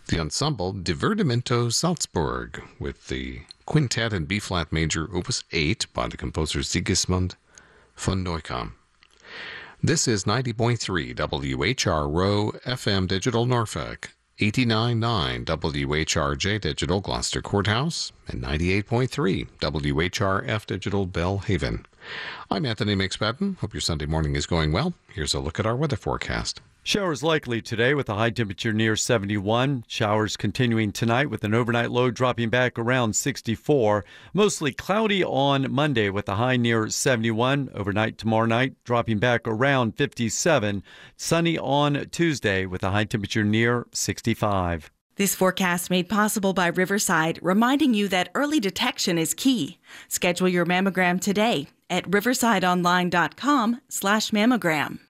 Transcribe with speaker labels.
Speaker 1: The ensemble Divertimento Salzburg with the Quintet in B-flat major, Opus 8 by the composer Sigismund von Neukomm. This is 90.3 WHRO FM Digital Norfolk, 89.9 WHRJ Digital Gloucester Courthouse, and 98.3 WHRF Digital Bellhaven. I'm Anthony McSpadden. Hope your Sunday morning is going well. Here's a look at our weather forecast.
Speaker 2: Showers likely today with a high temperature near 71. Showers continuing tonight with an overnight low dropping back around 64. Mostly cloudy on Monday with a high near 71. Overnight tomorrow night dropping back around 57. Sunny on Tuesday with a high temperature near 65.
Speaker 3: This forecast made possible by Riverside, reminding you that early detection is key. Schedule your mammogram today at riversideonline.com/mammogram.